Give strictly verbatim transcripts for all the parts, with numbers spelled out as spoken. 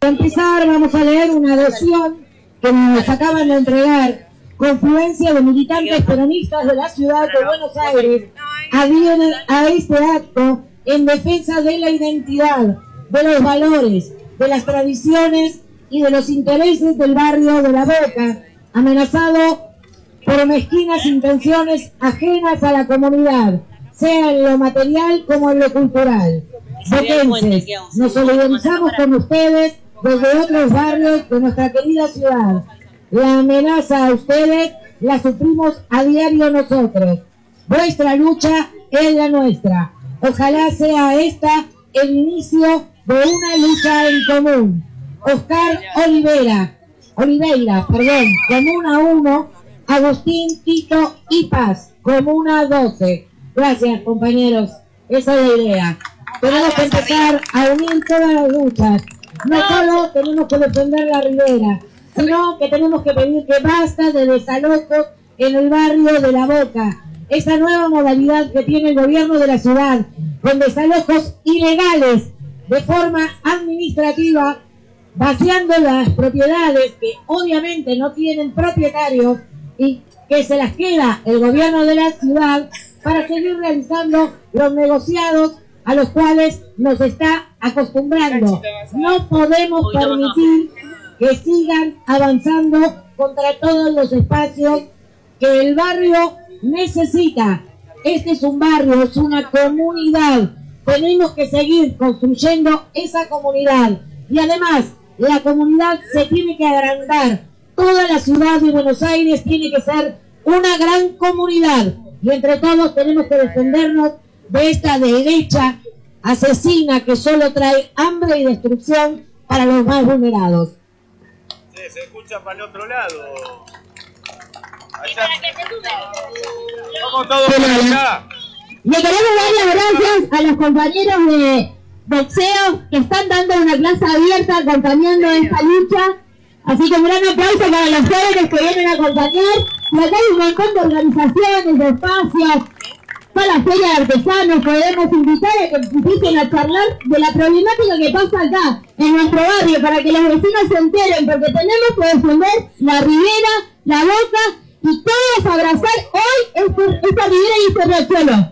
Para empezar, vamos a leer una adhesión que nos acaban de entregar. Confluencia de militantes peronistas de la ciudad de Buenos Aires adhieren a este acto en defensa de la identidad, de los valores, de las tradiciones y de los intereses del barrio de La Boca, amenazado por mezquinas intenciones ajenas a la comunidad, sea en lo material como en lo cultural. Boquenses, nos solidarizamos con ustedes desde otros barrios de nuestra querida ciudad. La amenaza a ustedes la sufrimos a diario nosotros. Vuestra lucha es la nuestra. Ojalá sea esta el inicio de una lucha en común. Oscar Olivera, Oliveira, perdón, Comuna uno, Agustín, Tito y Paz, Comuna doce. Gracias, compañeros. Esa es la idea. Tenemos que empezar a unir todas las luchas. No solo tenemos que defender la ribera, sino que tenemos que pedir que basta de desalojos en el barrio de La Boca. Esa nueva modalidad que tiene el gobierno de la ciudad, con desalojos ilegales, de forma administrativa, vaciando las propiedades que obviamente no tienen propietarios y que se las queda el gobierno de la ciudad para seguir realizando los negociados a los cuales nos está acostumbrando. No podemos permitir que sigan avanzando contra todos los espacios que el barrio necesita. Este es un barrio, es una comunidad. Tenemos que seguir construyendo esa comunidad. Y además, la comunidad se tiene que agrandar. Toda la ciudad de Buenos Aires tiene que ser una gran comunidad. Y entre todos tenemos que defendernos de esta derecha asesina que solo trae hambre y destrucción para los más vulnerados. Sí, se escucha para el otro lado. Allá. Vamos todos para allá. Le queremos dar las gracias a los compañeros de boxeo que están dando una clase abierta acompañando esta lucha. Así que un gran aplauso para los jóvenes que vienen a acompañar. Y acá hay un montón de organizaciones, de espacios. Toda la feria de artesanos, podemos invitar a que empiecen a charlar de la problemática que pasa acá, en nuestro barrio, para que los vecinos se enteren, porque tenemos que defender la ribera, La Boca, y todos abrazar hoy este, esta ribera y este riachuelo.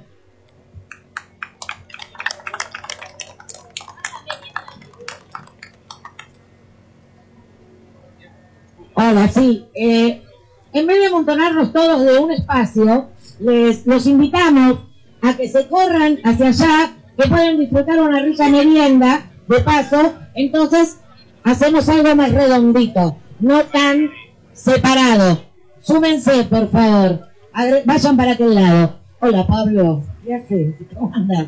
Hola, sí. Eh, en vez de amontonarnos todos de un espacio, les los invitamos a que se corran hacia allá, que pueden disfrutar una rica merienda de paso. Entonces hacemos algo más redondito, no tan separado. Súmense, por favor. Agre vayan para aquel lado. Hola, Pablo. ¿Qué haces? ¿Cómo andas?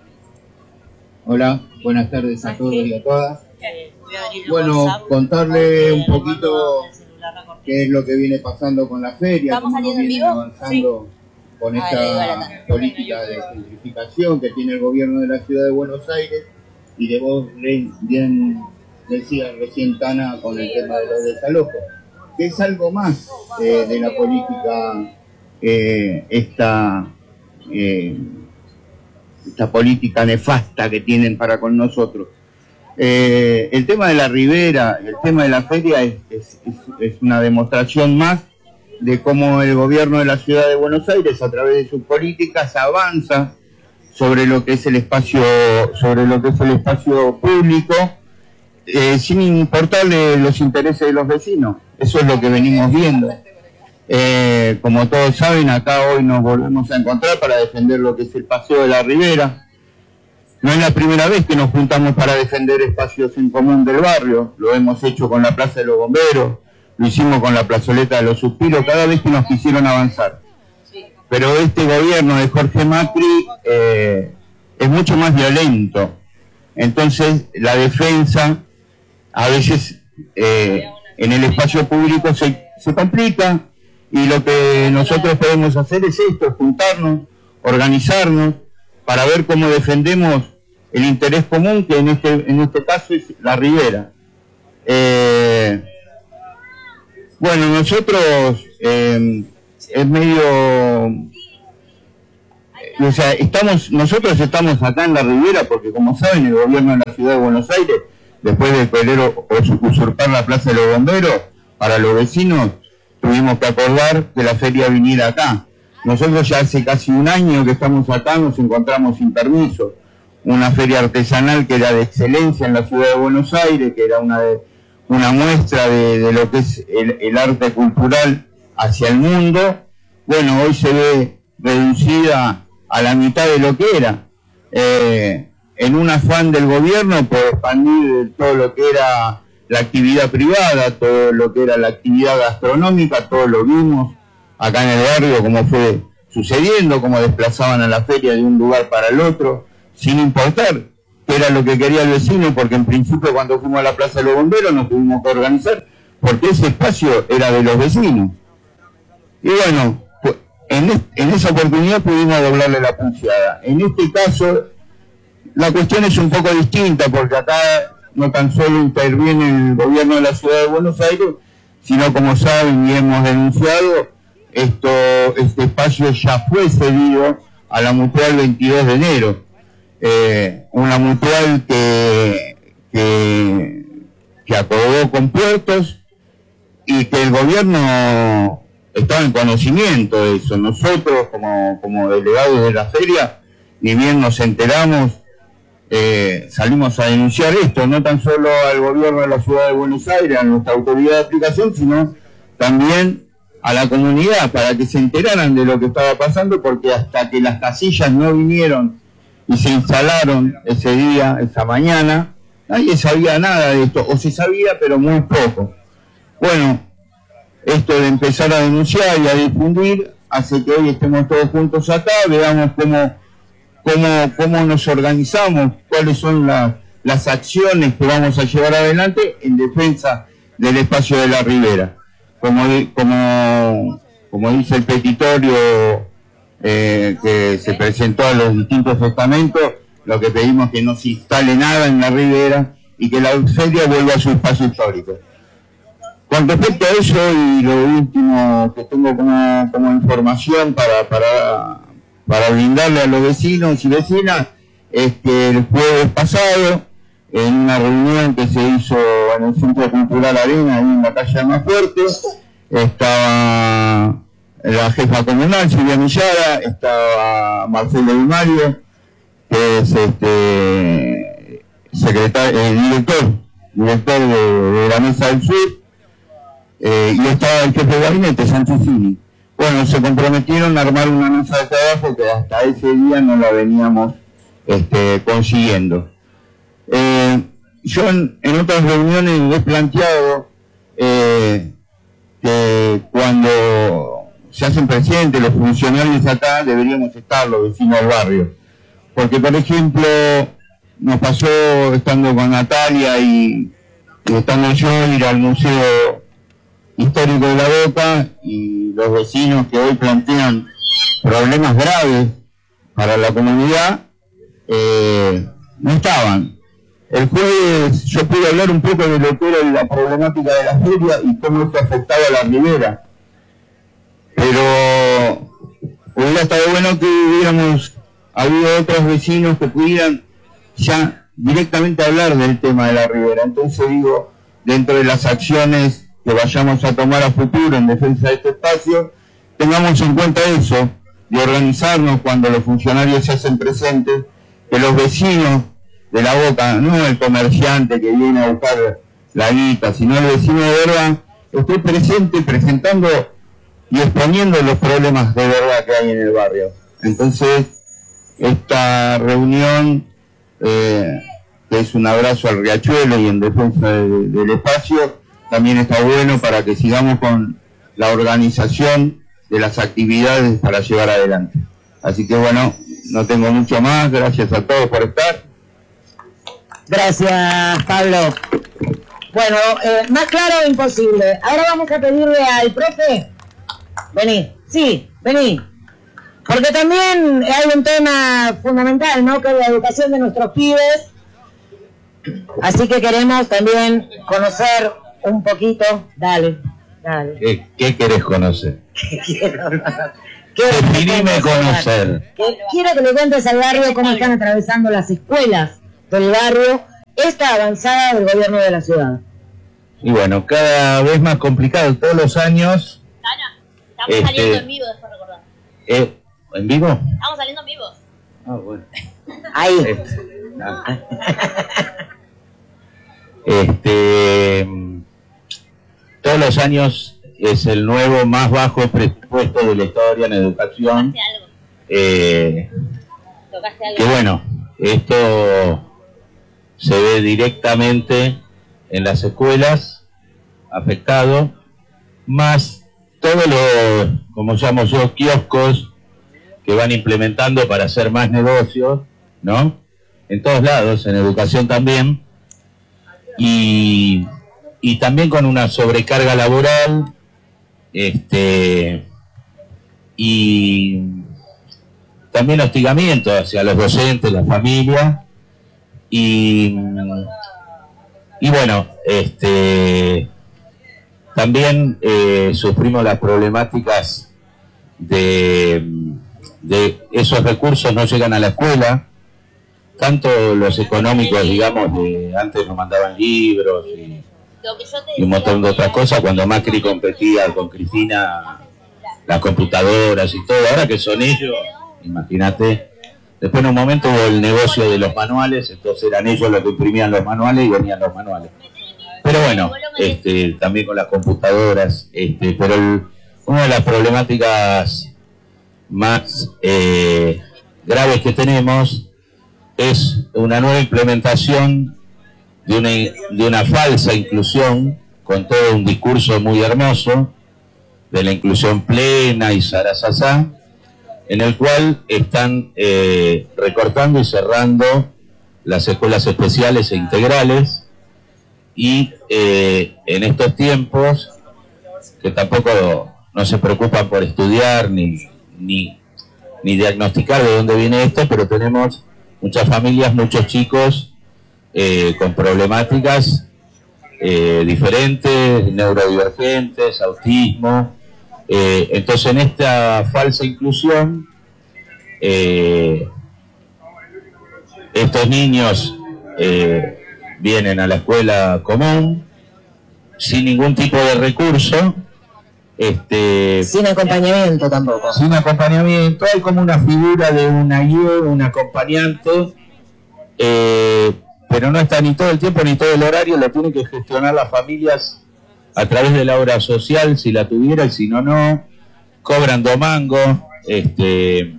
Hola, buenas tardes a todos y a todas. Bueno, contarle un poquito qué es lo que viene pasando con la feria, cómo viene avanzando con esta política de gentrificación que tiene el gobierno de la ciudad de Buenos Aires, y de vos bien decía recién Tana con el tema de los desalojos, que es algo más eh, de la política, eh, esta, eh, esta política nefasta que tienen para con nosotros. Eh, el tema de la ribera, el tema de la feria es, es, es, es una demostración más de cómo el gobierno de la ciudad de Buenos Aires, a través de sus políticas, avanza sobre lo que es el espacio, sobre lo que es el espacio público, eh, sin importarle los intereses de los vecinos. Eso es lo que venimos viendo. Eh, como todos saben, acá hoy nos volvemos a encontrar para defender lo que es el paseo de la ribera. No es la primera vez que nos juntamos para defender espacios en común del barrio. Lo hemos hecho con la Plaza de los Bomberos, lo hicimos con la plazoleta de los Suspiros, cada vez que nos quisieron avanzar. Pero este gobierno de Jorge Macri eh, es mucho más violento. Entonces la defensa a veces eh, en el espacio público se, se complica, y lo que nosotros podemos hacer es esto, juntarnos, organizarnos, para ver cómo defendemos el interés común, que en este, en este caso es la ribera. Eh, bueno, nosotros eh, es medio... O sea, estamos, nosotros estamos acá en la ribera porque, como saben, el gobierno de la ciudad de Buenos Aires después de querer usurpar la Plaza de los Bomberos, para los vecinos tuvimos que acordar que la feria viniera acá. Nosotros ya hace casi un año que estamos acá, nos encontramos sin permiso. Una feria artesanal que era de excelencia en la ciudad de Buenos Aires, que era una, de, una muestra de, de lo que es el, el arte cultural hacia el mundo. Bueno, hoy se ve reducida a la mitad de lo que era. Eh, en un afán del gobierno por expandir todo lo que era la actividad privada, todo lo que era la actividad gastronómica, todo lo vimos acá en el barrio, cómo fue sucediendo, cómo desplazaban a la feria de un lugar para el otro, sin importar qué era lo que quería el vecino, porque en principio cuando fuimos a la Plaza de los Bomberos nos tuvimos que organizar, porque ese espacio era de los vecinos. Y bueno, en, es, en esa oportunidad pudimos doblarle la pulseada. En este caso, la cuestión es un poco distinta, porque acá no tan solo interviene el gobierno de la ciudad de Buenos Aires, sino, como saben y hemos denunciado, esto, este espacio ya fue cedido a la Mutual veintidós de enero. Eh, una mutual que, que, que acordó con Puertos y que el gobierno estaba en conocimiento de eso. Nosotros, como, como delegados de la feria, ni bien nos enteramos, eh, salimos a denunciar esto, no tan solo al gobierno de la ciudad de Buenos Aires, a nuestra autoridad de aplicación, sino también a la comunidad, para que se enteraran de lo que estaba pasando, porque hasta que las casillas no vinieron y se instalaron ese día, esa mañana, nadie sabía nada de esto, o se sabía pero muy poco. Bueno, esto de empezar a denunciar y a difundir hace que hoy estemos todos juntos acá, veamos cómo, cómo, cómo nos organizamos, cuáles son la, las acciones que vamos a llevar adelante en defensa del espacio de la Ribera. Como, como, como dice el petitorio eh, que se presentó a los distintos estamentos, lo que pedimos es que no se instale nada en la Ribera y que la feria vuelva a su espacio histórico. Con respecto a eso, y lo último que tengo como, como información para, para, para brindarle a los vecinos y vecinas, es que el jueves pasado, en una reunión que se hizo en el Centro Cultural Arena, ahí en la calle Almafuerte, estaba la jefa comunal, Silvia Millada, estaba Marcelo Di Mario, que es este secretario, eh, director, director de, de la Mesa del Sur, eh, y estaba el jefe de gabinete, Santuccini. Bueno, se comprometieron a armar una mesa de trabajo que hasta ese día no la veníamos este, consiguiendo. Eh, yo en, en otras reuniones he planteado eh, que cuando se hacen presentes los funcionarios acá deberíamos estar los vecinos del barrio, porque por ejemplo nos pasó estando con Natalia y, y estando yo ir al Museo Histórico de la Boca, y los vecinos que hoy plantean problemas graves para la comunidad eh, no estaban. El jueves yo pude hablar un poco de lo que era la problemática de la feria y cómo esto afectaba a la Ribera, pero hubiera estado bueno que hubiéramos habido otros vecinos que pudieran ya directamente hablar del tema de la Ribera. Entonces digo, dentro de las acciones que vayamos a tomar a futuro en defensa de este espacio, tengamos en cuenta eso, de organizarnos cuando los funcionarios se hacen presentes, que los vecinos de la Boca, no el comerciante que viene a buscar la guita, sino el vecino de verdad, esté presente presentando y exponiendo los problemas de verdad que hay en el barrio. Entonces, esta reunión, eh, que es un abrazo al Riachuelo y en defensa de, de, del espacio, también está bueno para que sigamos con la organización de las actividades para llevar adelante. Así que bueno, no tengo mucho más, gracias a todos por estar. Gracias, Pablo. Bueno, eh, más claro imposible. Ahora vamos a pedirle al profe. Vení, sí, vení. Porque también hay un tema fundamental, ¿no? Que es la educación de nuestros pibes. Así que queremos también conocer un poquito. Dale, dale. ¿Qué, qué querés conocer? ¿Qué quiero? Definime conocer. Quiero que le cuentes al barrio cómo están atravesando las escuelas del barrio esta avanzada del gobierno de la ciudad? Y bueno, cada vez más complicado, todos los años... Tana, estamos este, saliendo en vivo, después recordar. Eh, ¿En vivo? Estamos saliendo en vivo. Ah, bueno. Ahí. Este, ah. este, todos los años es el nuevo más bajo presupuesto de la historia en educación. ¿Tocaste algo? Eh, ¿Tocaste algo? que bueno, esto se ve directamente en las escuelas, afectado, más todos los, como llamo yo, kioscos que van implementando para hacer más negocios, ¿no? En todos lados, en educación también, y, y también con una sobrecarga laboral, este, y también hostigamiento hacia los docentes, la familia, y, y bueno, este, también eh, sufrimos las problemáticas de, de esos recursos no llegan a la escuela, tanto los económicos, digamos, de antes nos mandaban libros y, y un montón de otras cosas, cuando Macri competía con Cristina, las computadoras y todo, ahora que son ellos, imagínate. Después en un momento hubo el negocio de los manuales, entonces eran ellos los que imprimían los manuales y venían los manuales. Pero bueno, este, también con las computadoras, este, pero el, una de las problemáticas más eh, graves que tenemos es una nueva implementación de una, de una falsa inclusión, con todo un discurso muy hermoso de la inclusión plena y sarasasá, en el cual están eh, recortando y cerrando las escuelas especiales e integrales, y eh, en estos tiempos que tampoco no se preocupan por estudiar ni, ni, ni diagnosticar de dónde viene esto, pero tenemos muchas familias, muchos chicos eh, con problemáticas eh, diferentes, neurodivergentes, autismo. Eh, entonces en esta falsa inclusión, eh, estos niños eh, vienen a la escuela común sin ningún tipo de recurso, este, sin acompañamiento tampoco. Sin acompañamiento, hay como una figura de una guía, un acompañante, eh, pero no está ni todo el tiempo ni todo el horario, lo tienen que gestionar las familias a través de la obra social, si la tuviera, y si no, no, cobran dos mangos, este,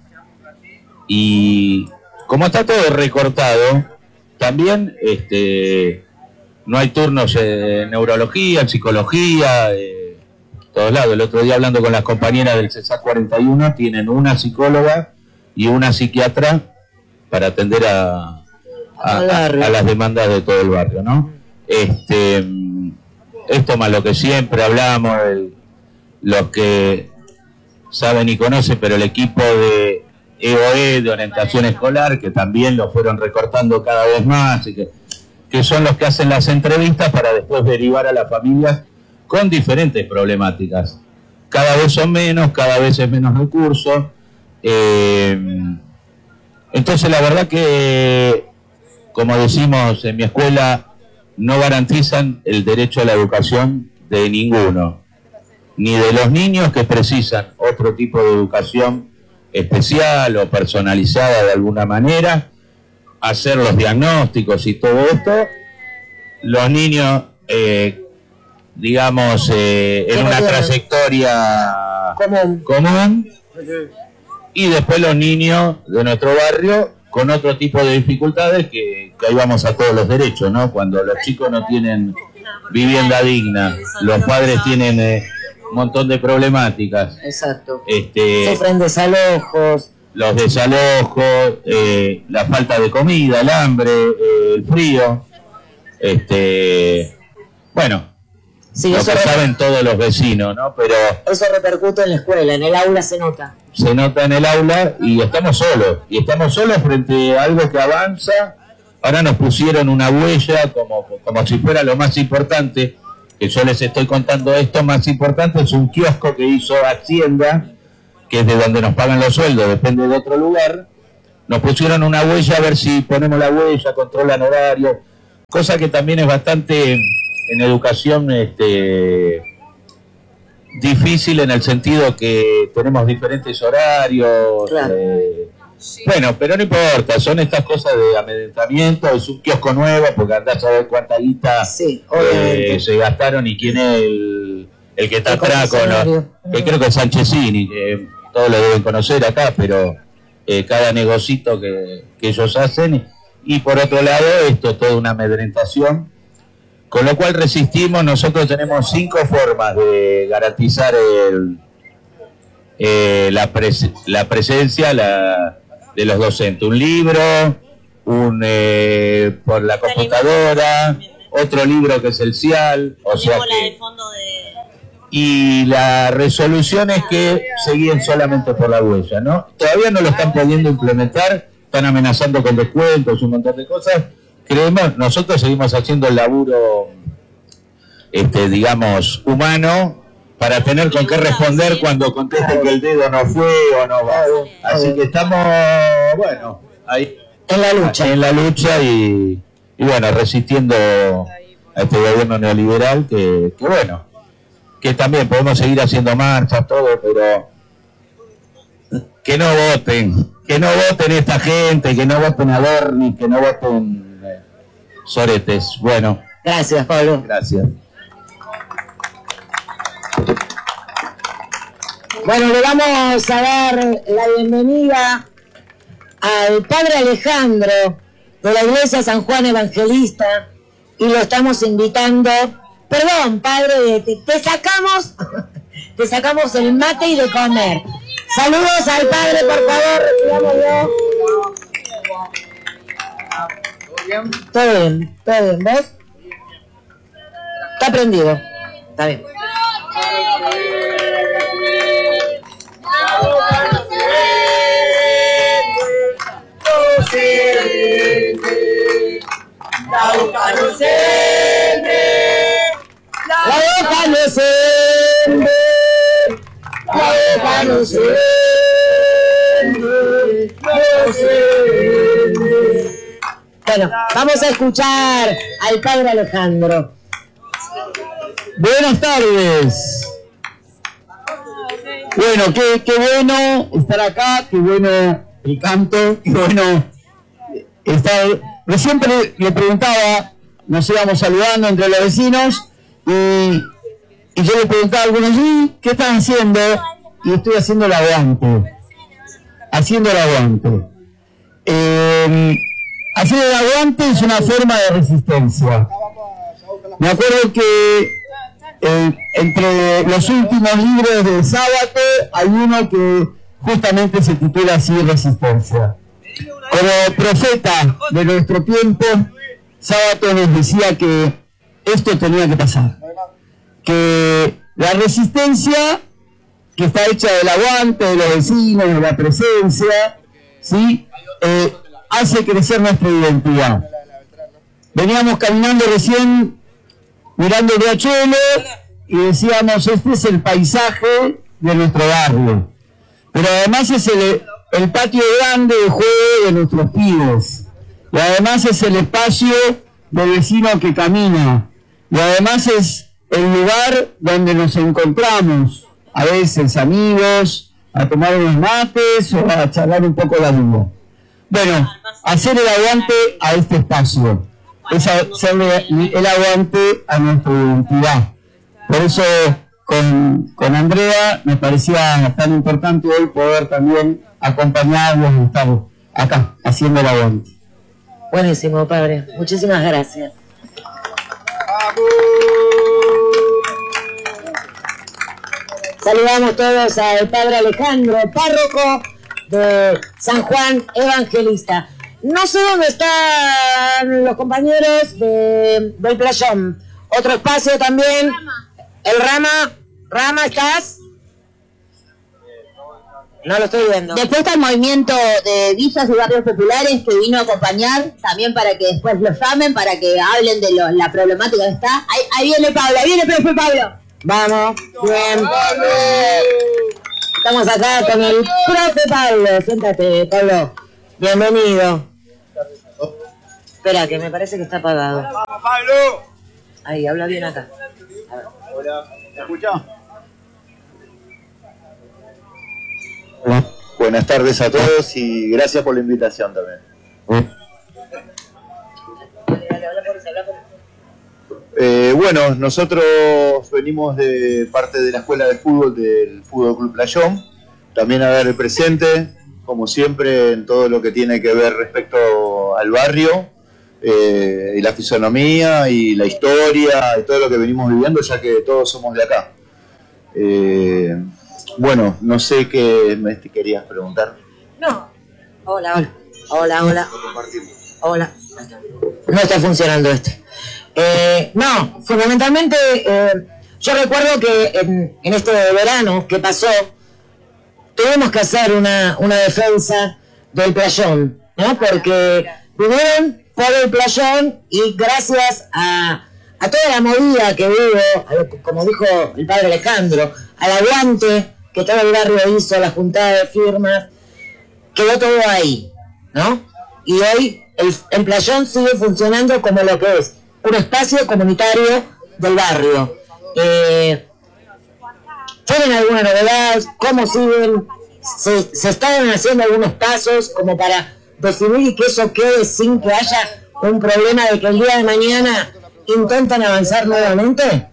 y como está todo recortado, también este, no hay turnos en neurología, en psicología, eh, todos lados. El otro día hablando con las compañeras del CESAC cuarenta y uno, tienen una psicóloga y una psiquiatra para atender a, a, a, a las demandas de todo el barrio, ¿no? Este, esto más lo que siempre hablamos, el, los que saben y conocen, pero el equipo de E O E, de orientación escolar, que también lo fueron recortando cada vez más, y que, que son los que hacen las entrevistas para después derivar a las familias con diferentes problemáticas. Cada vez son menos, cada vez es menos recursos. Eh, entonces la verdad que, como decimos en mi escuela, no garantizan el derecho a la educación de ninguno, ni de los niños que precisan otro tipo de educación especial o personalizada de alguna manera, hacer los diagnósticos y todo esto, los niños, eh, digamos, eh, en una trayectoria común. común, y después los niños de nuestro barrio con otro tipo de dificultades que, que ahí vamos a todos los derechos, ¿no? Cuando los chicos no tienen vivienda digna, los padres tienen eh, un montón de problemáticas. Exacto. Este, sufren desalojos. Los desalojos, eh, la falta de comida, el hambre, eh, el frío. Este, bueno, sí, lo que saben todos los vecinos, ¿no? Pero eso repercute en la escuela, en el aula se nota. Se nota en el aula y estamos solos. Y estamos solos frente a algo que avanza. Ahora nos pusieron una huella como, como si fuera lo más importante, que yo les estoy contando esto, más importante es un kiosco que hizo Hacienda, que es de donde nos pagan los sueldos, depende de otro lugar. Nos pusieron una huella a ver si ponemos la huella, controlan horarios, cosa que también es bastante en educación este, difícil en el sentido que tenemos diferentes horarios. Claro. Eh, bueno, pero no importa, son estas cosas de amedrentamiento, es un kiosco nuevo, porque andás a ver cuánta guita sí, eh, se gastaron y quién es el, el que está el atrás, con los, que creo que es Sanchezini, que todos lo deben conocer acá, pero eh, cada negocito que, que ellos hacen. Y por otro lado, esto es toda una amedrentación, con lo cual resistimos. Nosotros tenemos cinco formas de garantizar el, eh, la, pres la presencia la, de los docentes. Un libro, un eh, por la computadora, otro libro que es el C I A L, o sea que, y la resolución es que se guíen solamente por la huella, ¿no? Todavía no lo están pudiendo implementar, están amenazando con descuentos, un montón de cosas. Creemos, nosotros seguimos haciendo el laburo, este, digamos, humano, para tener con qué responder cuando conteste que el dedo no fue o no va. Así que estamos, bueno, ahí en la lucha, en la lucha y, y bueno, resistiendo a este gobierno neoliberal que, que bueno, que también podemos seguir haciendo marchas, todo, pero que no voten, que no voten esta gente, que no voten a Berni, que no voten eh, soretes. Bueno. Gracias, Pablo. Gracias. Bueno, le vamos a dar la bienvenida al Padre Alejandro de la Iglesia San Juan Evangelista y lo estamos invitando. Perdón, Padre, te, te sacamos, te sacamos el mate y de comer. Saludos al Padre, por favor, recibiámoslo. Todo bien, todo bien, ¿ves? Está prendido. Está bien. La boca no siente, la boca no siente, la boca no siente, no siente. Bueno, vamos a escuchar al Padre Alejandro. Buenas tardes. Bueno, qué, qué bueno estar acá, qué bueno el canto, qué bueno estar. Recién le, le preguntaba, nos íbamos saludando entre los vecinos y, y yo le preguntaba a algunos, ¿y qué están haciendo? Y estoy haciendo el aguante, haciendo el aguante. Eh, hacer el aguante es una forma de resistencia. Me acuerdo que eh, entre los últimos libros de Sábato hay uno que justamente se titula así, Resistencia. Como profeta de nuestro tiempo, Sábato nos decía que esto tenía que pasar, que la resistencia que está hecha del aguante de los vecinos, de la presencia, ¿sí? eh, hace crecer nuestra identidad. Veníamos caminando recién mirando el riachuelo y decíamos, este es el paisaje de nuestro barrio, pero además es el, el patio grande de juego de nuestros pibes, y además es el espacio del vecino que camina, y además es el lugar donde nos encontramos, a veces amigos, a tomar unos mates o a charlar un poco la vida. Bueno, hacer el aguante a este espacio, es hacerle el aguante a nuestra identidad. Por eso con, con Andrea me parecía tan importante hoy poder también acompañarlos y estar acá haciendo el aguante. Buenísimo, Padre. Muchísimas gracias. Saludamos todos al Padre Alejandro, párroco de San Juan Evangelista. No sé dónde están los compañeros de, del playón. Otro espacio también. El Rama. Rama, ¿estás? No lo estoy viendo. Después está el movimiento de villas y barrios populares que vino a acompañar también para que después los llamen, para que hablen de lo, la problemática que está. Ahí, ahí viene Pablo, ahí viene profe Pablo. Vamos, bien. Estamos acá con el profe Pablo. Siéntate, Pablo. Bienvenido. Espera, que me parece que está apagado. ¡Vamos, Pablo! Ahí, habla bien acá. Hola, ¿me escuchás? Hola. Buenas tardes a todos y gracias por la invitación también. Eh, bueno, nosotros venimos de parte de la escuela de fútbol del Fútbol Club Playón, también a dar el presente, como siempre, en todo lo que tiene que ver respecto al barrio, eh, y la fisonomía y la historia y todo lo que venimos viviendo, ya que todos somos de acá. Eh, bueno, no sé qué me querías preguntar. No. Hola, hola. Hola, hola. Hola. No está funcionando este. Eh, no, fundamentalmente eh, yo recuerdo que en, en este verano que pasó tuvimos que hacer una, una defensa del Playón, ¿no? Porque vinieron por el Playón y gracias a, a toda la movida que hubo, a lo, como dijo el padre Alejandro, al aguante que todo el barrio hizo, la juntada de firmas, quedó todo ahí, ¿no? Y hoy el, el Playón sigue funcionando como lo que es, un espacio comunitario del barrio. Eh, ¿Tienen alguna novedad? ¿Cómo siguen? ¿Se, se están haciendo algunos pasos como para definir y que eso quede sin que haya un problema de que el día de mañana intentan avanzar nuevamente?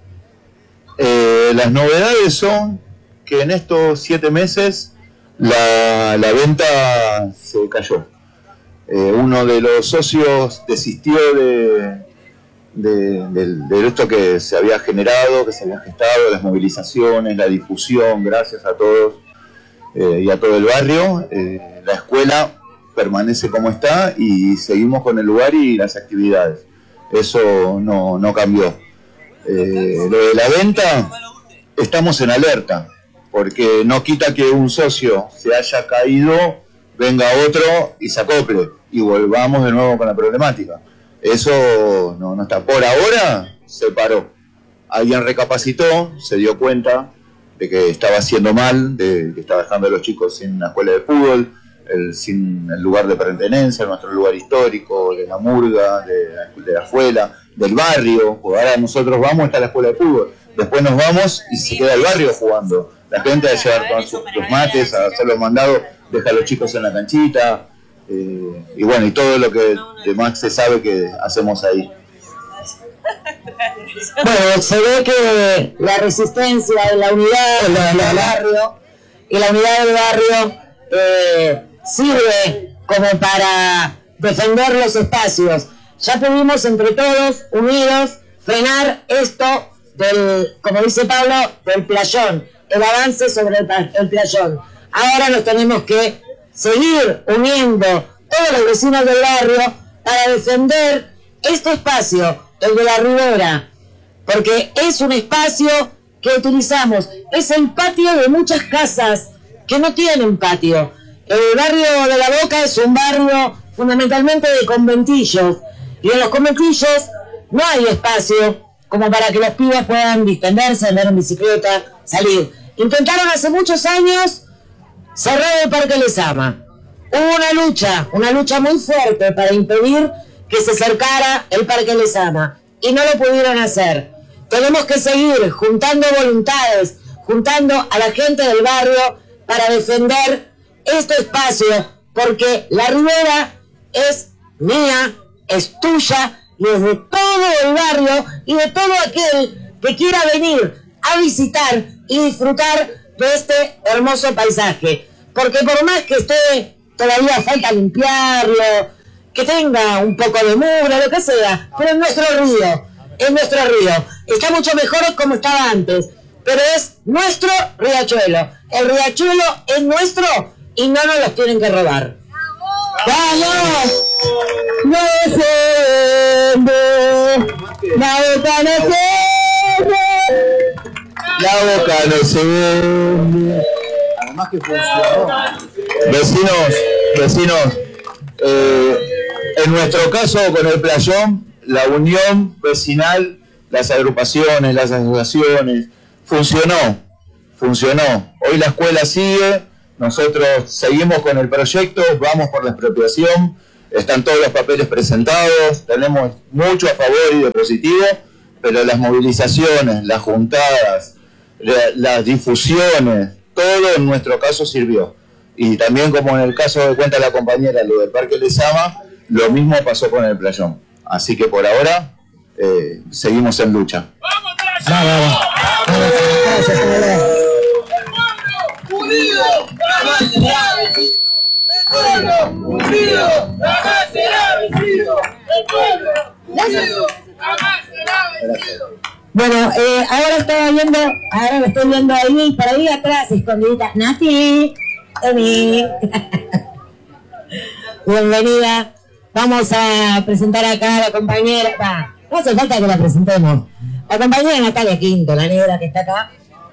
Eh, las novedades son que en estos siete meses la, la venta se cayó. Eh, uno de los socios desistió de... De, de, de esto que se había generado, que se había gestado, las movilizaciones, la difusión, gracias a todos eh, y a todo el barrio. Eh, la escuela permanece como está y seguimos con el lugar y las actividades. Eso no, no cambió. Eh, lo de la venta, estamos en alerta, porque no quita que un socio se haya caído, venga otro y se acople y volvamos de nuevo con la problemática. Eso no, no está. Por ahora se paró. Alguien recapacitó, se dio cuenta de que estaba haciendo mal, de que estaba dejando a los chicos sin una escuela de fútbol, el, sin el lugar de pertenencia, nuestro lugar histórico, de la murga, de la, de la escuela, del barrio. Pues ahora nosotros vamos, está la escuela de fútbol. Después nos vamos y se queda el barrio jugando. La gente a llevar con sus, los mates, a hacer los mandados, deja a los chicos en la canchita. Eh, y bueno, y todo lo que demás se sabe que hacemos ahí. Bueno, se ve que la resistencia de la unidad del barrio y la unidad del barrio eh, sirve como para defender los espacios. Ya pudimos entre todos, unidos, frenar esto del, como dice Pablo, del Playón, el avance sobre el, el Playón. Ahora nos tenemos que seguir uniendo todos los vecinos del barrio para defender este espacio, el de la Ribera, porque es un espacio que utilizamos, es el patio de muchas casas que no tienen patio. El barrio de La Boca es un barrio fundamentalmente de conventillos, y en los conventillos no hay espacio como para que los pibes puedan distenderse, andar en bicicleta, salir. Intentaron hace muchos años cerrar el Parque Lezama. Hubo una lucha, una lucha muy fuerte para impedir que se cercara el Parque Lezama y no lo pudieron hacer. Tenemos que seguir juntando voluntades, juntando a la gente del barrio para defender este espacio, porque la Ribera es mía, es tuya y es de todo el barrio y de todo aquel que quiera venir a visitar y disfrutar de este hermoso paisaje. Porque por más que esté, todavía falta limpiarlo, que tenga un poco de mugre, lo que sea, pero es nuestro río, es nuestro río. Está mucho mejor como estaba antes, pero es nuestro riachuelo. El riachuelo es nuestro y no nos los tienen que robar. ¡Vamos! ¡No se vende! ¡La boca no se vende! La boca no se vende. Además que funcionó. Vecinos, vecinos, eh, en nuestro caso con el Playón, la unión vecinal, las agrupaciones, las asociaciones, funcionó, funcionó. Hoy la escuela sigue, nosotros seguimos con el proyecto, vamos por la expropiación, están todos los papeles presentados, tenemos mucho a favor y de positivo, pero las movilizaciones, las juntadas, la, las difusiones, todo en nuestro caso sirvió. Y también, como en el caso de cuenta la compañera, lo del Parque Lezama, lo mismo pasó con el playón. Así que por ahora eh, seguimos en lucha. ¡Vamos, vamos! Gracias, ¡Unido jamás será vencido! ¡El pueblo unido jamás será vencido! ¡El pueblo unido jamás será vencido! Bueno, eh, ahora estoy viendo, ahora lo estoy viendo ahí, por ahí atrás, escondidita. Nati, Emi. Bienvenida. Vamos a presentar acá a la compañera. Va, no hace falta que la presentemos. La compañera Natalia Quinto, la negra que está acá.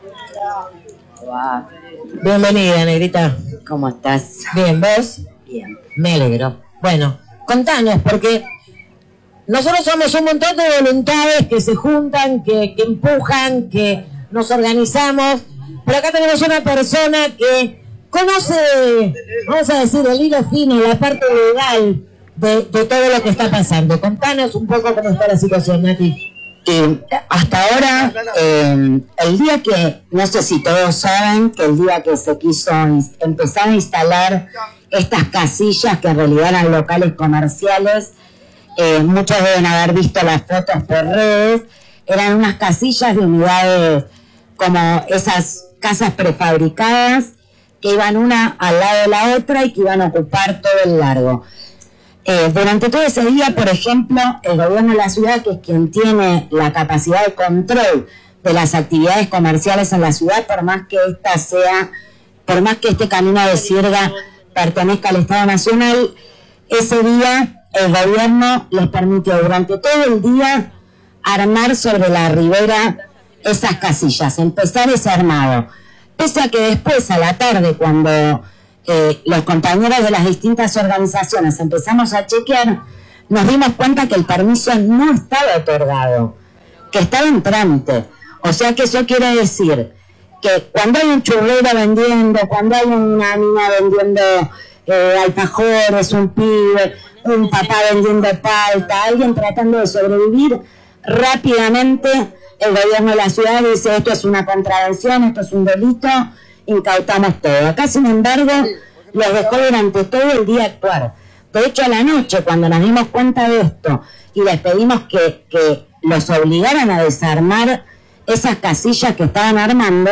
Wow. Bienvenida, negrita. ¿Cómo estás? Bien, ¿vos? Bien. Me alegro. Bueno, contanos, porque nosotros somos un montón de voluntades que se juntan, que, que empujan, que nos organizamos, pero acá tenemos una persona que conoce, vamos a decir, el hilo fino, la parte legal de, de todo lo que está pasando. Contanos un poco cómo está la situación, Nati. Eh, hasta ahora, eh, el día que, no sé si todos saben, que el día que se quiso empezar a instalar estas casillas que en realidad eran locales comerciales, eh, muchos deben haber visto las fotos por redes, eran unas casillas de unidades como esas casas prefabricadas que iban una al lado de la otra y que iban a ocupar todo el largo. Eh, durante todo ese día, por ejemplo, el gobierno de la ciudad, que es quien tiene la capacidad de control de las actividades comerciales en la ciudad, por más que esta sea, por más que este camino de sierra pertenezca al Estado Nacional, ese día el gobierno les permitió durante todo el día armar sobre la ribera esas casillas, empezar ese armado. Pese a que después, a la tarde, cuando Eh, los compañeros de las distintas organizaciones empezamos a chequear, nos dimos cuenta que el permiso no estaba otorgado, que estaba en trámite. O sea que eso quiere decir que cuando hay un churrero vendiendo, cuando hay una mina vendiendo eh, alfajores, un pibe, un papá vendiendo palta, alguien tratando de sobrevivir, rápidamente el gobierno de la ciudad dice: esto es una contravención, esto es un delito, incautamos todo. Acá, sin embargo, los dejó durante todo el día actuar. De hecho, a la noche, cuando nos dimos cuenta de esto y les pedimos que, que los obligaran a desarmar esas casillas que estaban armando,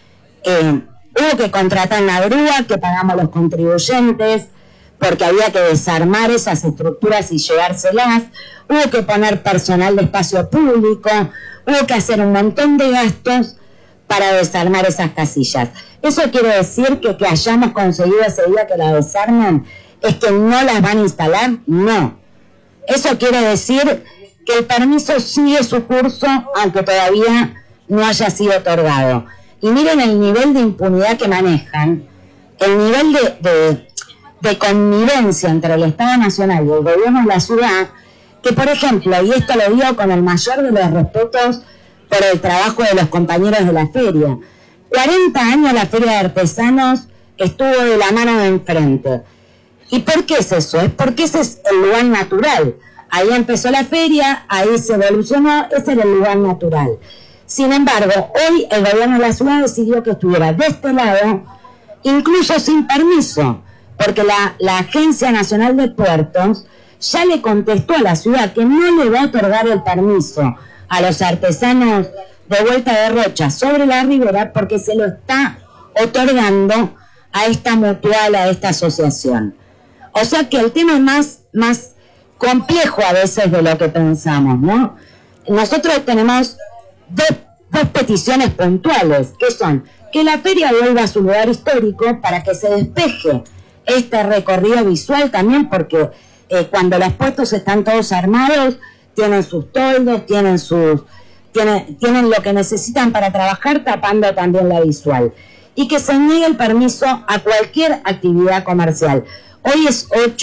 eh, hubo que contratar una grúa que pagamos los contribuyentes, porque había que desarmar esas estructuras y llevárselas, hubo que poner personal de espacio público, hubo que hacer un montón de gastos para desarmar esas casillas. ¿Eso quiere decir que que hayamos conseguido ese día que la desarmen es que no las van a instalar? No. Eso quiere decir que el permiso sigue su curso, aunque todavía no haya sido otorgado. Y miren el nivel de impunidad que manejan, el nivel de, de, de connivencia entre el Estado Nacional y el gobierno de la ciudad, que, por ejemplo, y esto lo digo con el mayor de los respetos por el trabajo de los compañeros de la feria, cuarenta años la Feria de Artesanos estuvo de la mano de enfrente. ¿Y por qué es eso? Es porque ese es el lugar natural. Ahí empezó la feria, ahí se evolucionó, ese era el lugar natural. Sin embargo, hoy el gobierno de la ciudad decidió que estuviera de este lado, incluso sin permiso, porque la, la Agencia Nacional de Puertos ya le contestó a la ciudad que no le va a otorgar el permiso a los artesanos de Vuelta de Rocha sobre la ribera, porque se lo está otorgando a esta mutual, a esta asociación. O sea que el tema es más, más complejo a veces de lo que pensamos, ¿no? Nosotros tenemos dos, dos peticiones puntuales, que son que la feria vuelva a su lugar histórico para que se despeje este recorrido visual también, porque eh, cuando los puestos están todos armados, tienen sus toldos, tienen sus... Tienen, tienen lo que necesitan para trabajar, tapando también la visual. Y que se niegue el permiso a cualquier actividad comercial. Hoy es ocho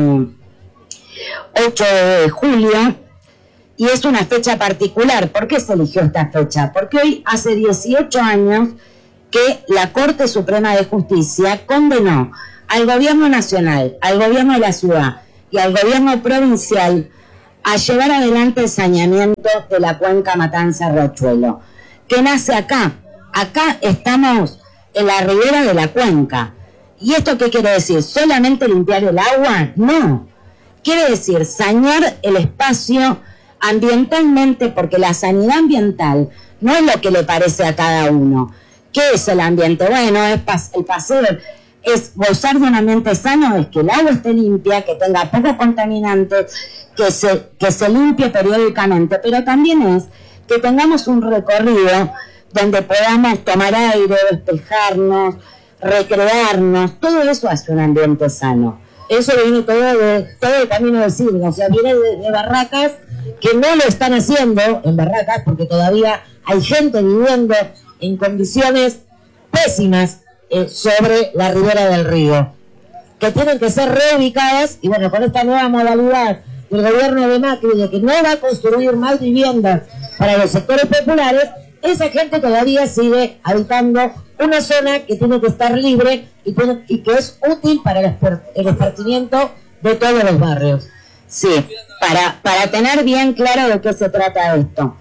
de julio y es una fecha particular. ¿Por qué se eligió esta fecha? Porque hoy hace dieciocho años que la Corte Suprema de Justicia condenó al gobierno nacional, al gobierno de la ciudad y al gobierno provincial a llevar adelante el saneamiento de la cuenca Matanza-Riachuelo, que nace acá. Acá estamos en la ribera de la cuenca. ¿Y esto qué quiere decir? ¿Solamente limpiar el agua? No. Quiere decir sanear el espacio ambientalmente, porque la sanidad ambiental no es lo que le parece a cada uno. ¿Qué es el ambiente? Bueno, es pas el paseo, es gozar de un ambiente sano, es que el agua esté limpia, que tenga pocos contaminantes, que se, que se limpie periódicamente, pero también es que tengamos un recorrido donde podamos tomar aire, despejarnos, recrearnos. Todo eso hace un ambiente sano. Eso viene todo de todo el camino de siglo, o sea, viene de, de Barracas, que no lo están haciendo en Barracas porque todavía hay gente viviendo en condiciones pésimas eh, sobre la ribera del río, que tienen que ser reubicadas. Y bueno, con esta nueva modalidad del gobierno de Macri de que no va a construir más viviendas para los sectores populares, esa gente todavía sigue habitando una zona que tiene que estar libre y, tiene, y que es útil para el, el esparcimiento de todos los barrios. Sí, para, para tener bien claro de qué se trata esto.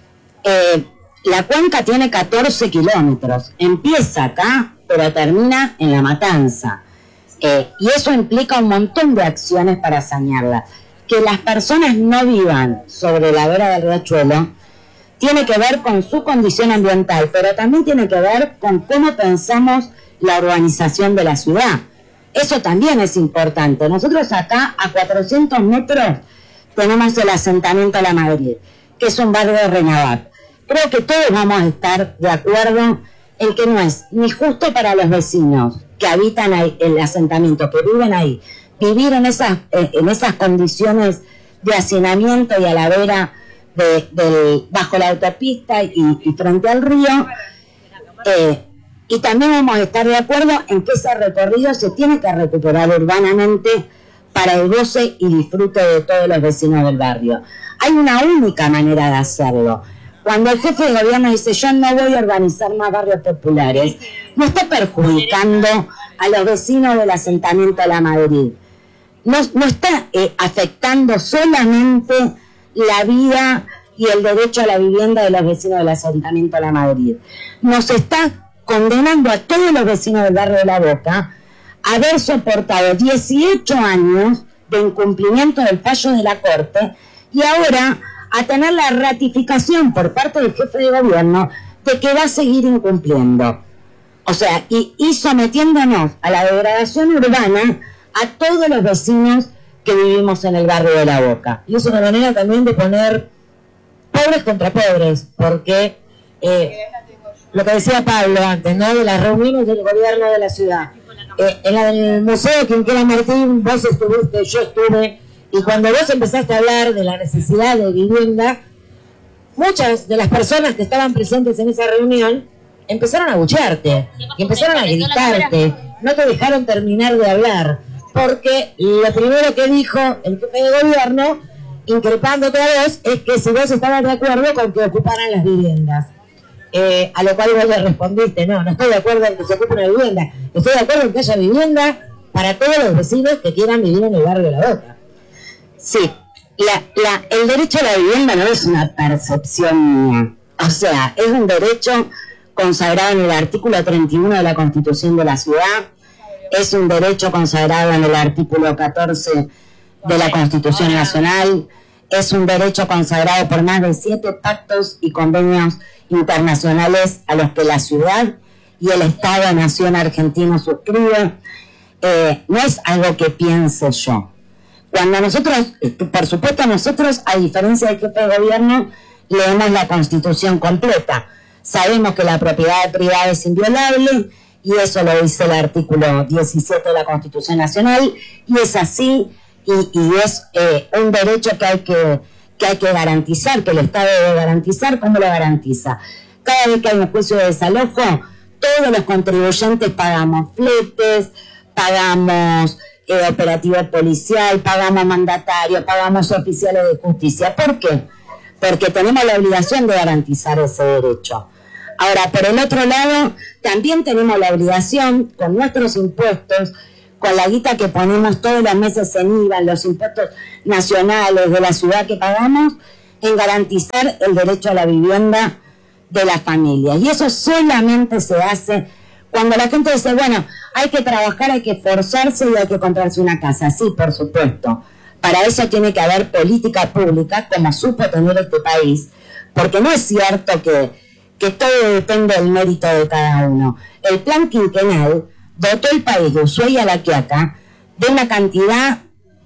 Eh, la cuenca tiene catorce kilómetros, empieza acá, pero termina en La Matanza. Eh, y eso implica un montón de acciones para sanearla. Que las personas no vivan sobre la vera del Riachuelo tiene que ver con su condición ambiental, pero también tiene que ver con cómo pensamos la urbanización de la ciudad. Eso también es importante. Nosotros acá, a cuatrocientos metros, tenemos el asentamiento La Madrid, que es un barrio de Renavat. Creo que todos vamos a estar de acuerdo en que no es ni justo para los vecinos que habitan ahí, el asentamiento, que viven ahí, vivir en esas, eh, en esas condiciones de hacinamiento y a la vera de, de, bajo la autopista y, y frente al río. Eh, y también vamos a estar de acuerdo en que ese recorrido se tiene que recuperar urbanamente para el goce y disfrute de todos los vecinos del barrio. Hay una única manera de hacerlo. Cuando el jefe de gobierno dice yo no voy a organizar más barrios populares, no está perjudicando a los vecinos del asentamiento La Madrid. No, no está eh, afectando solamente la vida y el derecho a la vivienda de los vecinos del asentamiento La Madrid. Nos está condenando a todos los vecinos del barrio de La Boca a haber soportado dieciocho años de incumplimiento del fallo de la Corte y ahora a tener la ratificación por parte del jefe de gobierno de que va a seguir incumpliendo. O sea, y, y sometiéndonos a la degradación urbana a todos los vecinos que vivimos en el barrio de La Boca. Y es una manera también de poner pobres contra pobres, porque eh, lo que decía Pablo antes, ¿no? De las reuniones del gobierno de la ciudad. Eh, en la del Museo Quinquela Martín, vos estuviste, yo estuve, y cuando vos empezaste a hablar de la necesidad de vivienda, muchas de las personas que estaban presentes en esa reunión empezaron a abuchearte, y empezaron a gritarte, no te dejaron terminar de hablar, porque lo primero que dijo el jefe de gobierno, increpándote a vos, es que si vos estabas de acuerdo con que ocuparan las viviendas. Eh, a lo cual vos le respondiste, no, no estoy de acuerdo en que se ocupe una vivienda, estoy de acuerdo en que haya vivienda para todos los vecinos que quieran vivir en el barrio de La Boca. Sí, la, la, el derecho a la vivienda no es una percepción mía, o sea, es un derecho consagrado en el artículo treinta y uno de la Constitución de la Ciudad, es un derecho consagrado en el artículo catorce de la Constitución Nacional, es un derecho consagrado por más de siete pactos y convenios internacionales a los que la ciudad y el Estado-Nación argentino suscriben. Eh, no es algo que piense yo. Cuando nosotros, por supuesto nosotros, a diferencia del jefe de gobierno, leemos la Constitución completa. Sabemos que la propiedad privada es inviolable, y eso lo dice el artículo diecisiete de la Constitución Nacional, y es así, y, y es eh, un derecho que hay que, que hay que garantizar, que el Estado debe garantizar. ¿Cómo lo garantiza? Cada vez que hay un juicio de desalojo, todos los contribuyentes pagamos fletes, pagamos eh, operativo policial, pagamos mandatarios, pagamos oficiales de justicia. ¿Por qué? Porque tenemos la obligación de garantizar ese derecho. Ahora, por el otro lado, también tenemos la obligación, con nuestros impuestos, con la guita que ponemos todos los meses en I V A, los impuestos nacionales de la ciudad que pagamos, en garantizar el derecho a la vivienda de las familias. Y eso solamente se hace cuando la gente dice, bueno, hay que trabajar, hay que esforzarse y hay que comprarse una casa. Sí, por supuesto. Para eso tiene que haber política pública, como supo tener este país, porque no es cierto que, que todo depende del mérito de cada uno. El plan quinquenal dotó el país de Ushuaia a La Quiaca de una cantidad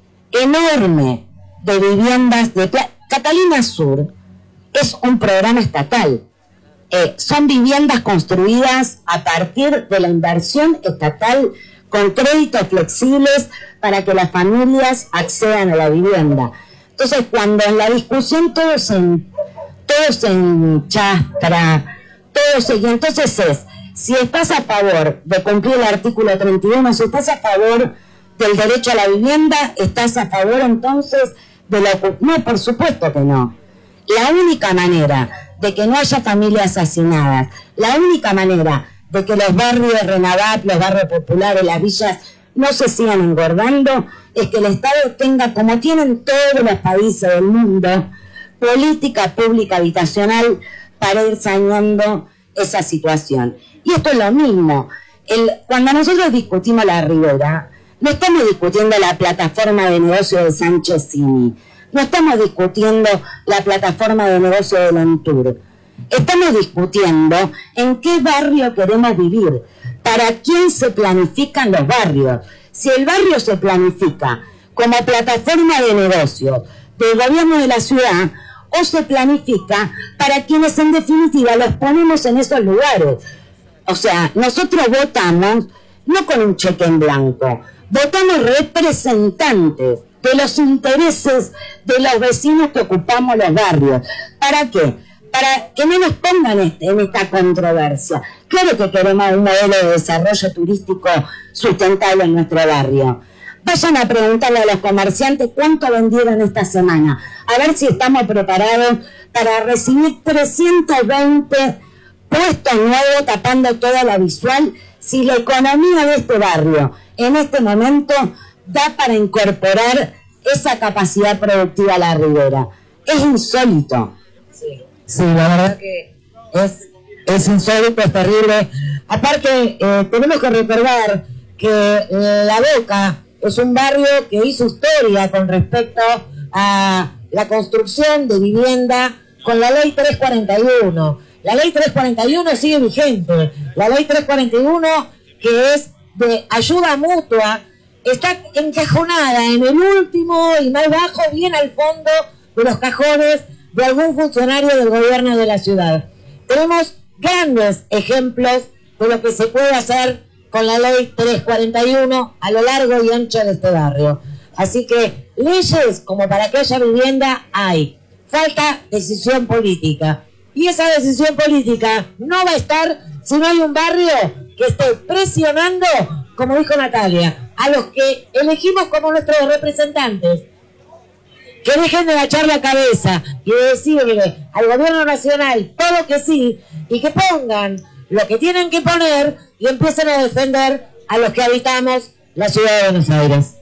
enorme de viviendas de Pla- Catalina Sur es un programa estatal. Eh, son viviendas construidas a partir de la inversión estatal con créditos flexibles para que las familias accedan a la vivienda. Entonces, cuando en la discusión todo se, todo se enchastra, todo se... Y entonces es, si estás a favor de cumplir el artículo treinta y uno, si estás a favor del derecho a la vivienda, estás a favor entonces de la... No, por supuesto que no. La única manera de que no haya familias hacinadas, la única manera de que los barrios Renavap, los barrios populares, las villas no se sigan engordando, es que el Estado tenga, como tienen todos los países del mundo, política pública habitacional para ir saneando esa situación. Y esto es lo mismo. El, cuando nosotros discutimos la Ribera, no estamos discutiendo la plataforma de negocio de Sánchez Cini, no estamos discutiendo la plataforma de negocio de Lentur. Estamos discutiendo en qué barrio queremos vivir, para quién se planifican los barrios. Si el barrio se planifica como plataforma de negocio del gobierno de la ciudad, o se planifica para quienes en definitiva los ponemos en esos lugares. O sea, nosotros votamos no con un cheque en blanco, votamos representantes de los intereses de los vecinos que ocupamos los barrios. ¿Para qué? Para que no nos pongan este, en esta controversia. Claro que queremos un modelo de desarrollo turístico sustentable en nuestro barrio. Vayan a preguntarle a los comerciantes cuánto vendieron esta semana, a ver si estamos preparados para recibir trescientos veinte puestos nuevos tapando toda la visual, si la economía de este barrio en este momento da para incorporar esa capacidad productiva a la Ribera. Es insólito. Sí, sí, la verdad que es, es insólito, es terrible. Aparte, eh, tenemos que recordar que eh, La Boca es un barrio que hizo historia con respecto a la construcción de vivienda con la ley trescientos cuarenta y uno. La ley trescientos cuarenta y uno sigue vigente. La ley trescientos cuarenta y uno, que es de ayuda mutua, está encajonada en el último y más bajo, bien al fondo de los cajones de algún funcionario del gobierno de la ciudad. Tenemos grandes ejemplos de lo que se puede hacer con la ley trescientos cuarenta y uno a lo largo y ancho de este barrio. Así que leyes como para que haya vivienda hay. Falta decisión política. Y esa decisión política no va a estar si no hay un barrio que esté presionando, como dijo Natalia, a los que elegimos como nuestros representantes. Que dejen de agachar la cabeza y de decirle al gobierno nacional todo que sí, y que pongan lo que tienen que poner y empiecen a defender a los que habitamos la ciudad de Buenos Aires.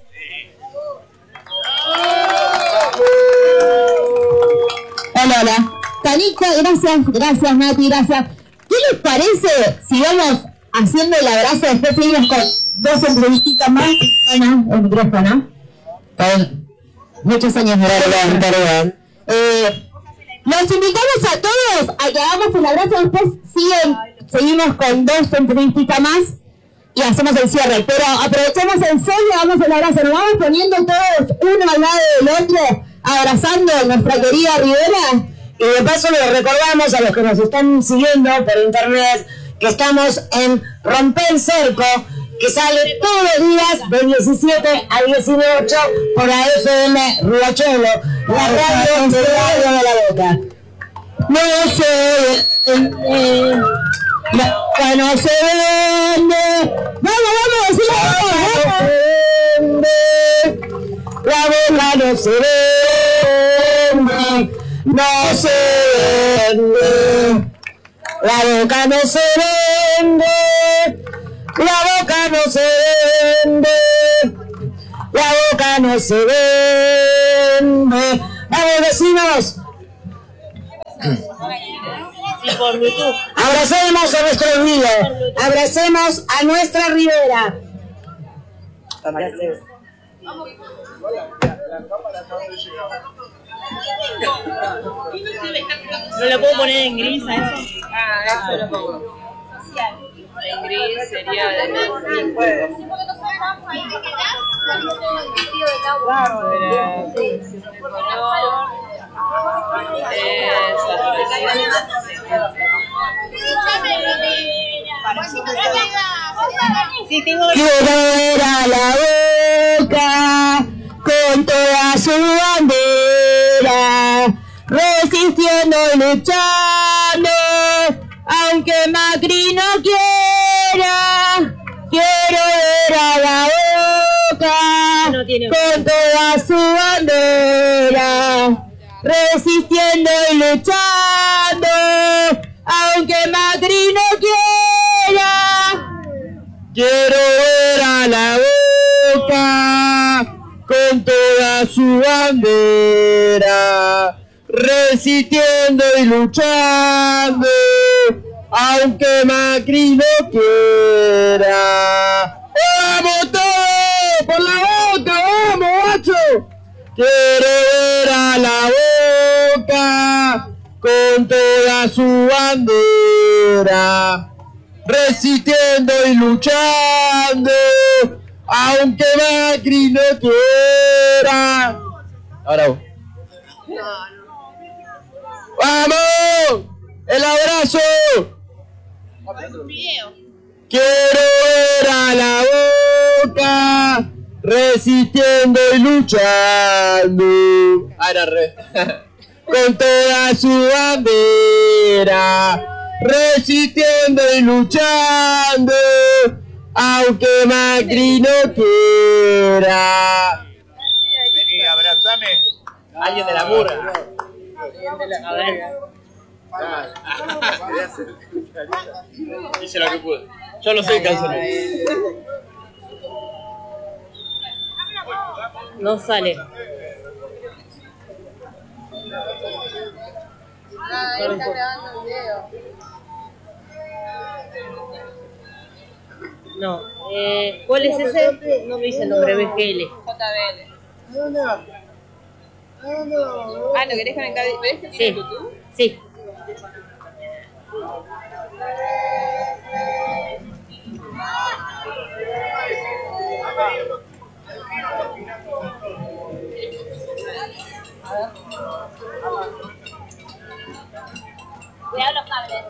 Hola, hola. Tanica, gracias, gracias Nati, gracias. ¿Qué les parece si vamos haciendo el abrazo, después seguimos con dos entrevistas más? Ana, el micrófono. Con muchos años de perdón, perdón. Eh, los invitamos a todos a que hagamos el abrazo, después siguen, seguimos con dos entrevistas más y hacemos el cierre. Pero aprovechemos el sol y hagamos el abrazo. Nos vamos poniendo todos uno al lado del otro, abrazando a nuestra querida Ribera. Y de paso les recordamos a los que nos están siguiendo por internet que estamos en Romper el Cerco, que sale todos los días de diecisiete a dieciocho por la F M Riachuelo, la radio de Radio de La Boca. No se vende, no, no se vende, vamos, vamos, vamos, la Boca no se vende, no se vende, la Boca no se vende, la Boca no se vende. la boca no se vende. ¡Vamos, vecinos! Abracemos a nuestro río, abracemos a nuestra ribera. ¿No le puedo poner en gris a eso? Ah, eso lo pongo. En gris sería de... Quiero ver a la boca con toda su bandera, resistiendo y luchando, aunque Macri no quiera. Quiero ver a la boca con toda su bandera, resistiendo y luchando, aunque Macri no quiera. Quiero ver a la boca con toda su bandera, resistiendo y luchando, aunque Macri no quiera. ¡Vamos todos! ¡Por la boca! ¡Vamos, macho! Quiero ver a la boca con toda su bandera, resistiendo y luchando, aunque Macri no quiera. Ahora vos. ¡Vamos! ¡El abrazo! Quiero ver a la boca resistiendo y luchando. Ahora re. Con toda su bandera, resistiendo y luchando, aunque Macri no quiera. Vení, abrazame. Alguien de la murga. A ver. Hice lo que pude. Yo no soy cancionero. No sale. Ah, él está grabando el video. No. Eh, ¿Cuál es ese? No me dice el nombre, B G L. J B L. Ah, ¿lo querés conectar? ¿Ves que tiene Sí. Bluetooth? Sí. Cuidado los cables.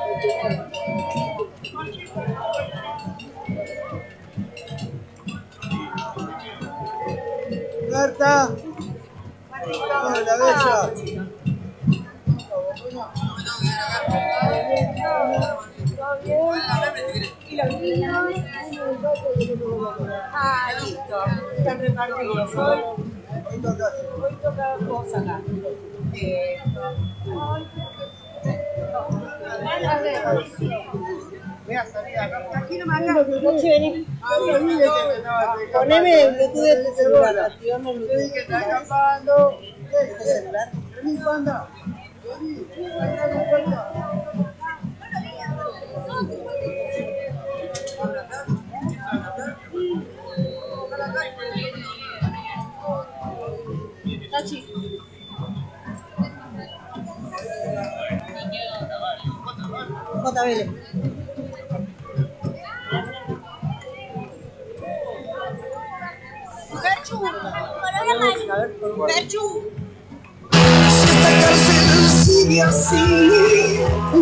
Marta. Hola, bella. ¿Y los niños? Ah, listo. Están repartidos. Hoy toca cosa acá. Eh... Aquí nomás acá. Noche, vení. Poneme el Bluetooth de este celular. Activame el Bluetooth. Que está escapando. ¿Este celular? Vení, panda. Vení. Tachi. J B L. Perchu. Perchu. Sigue así.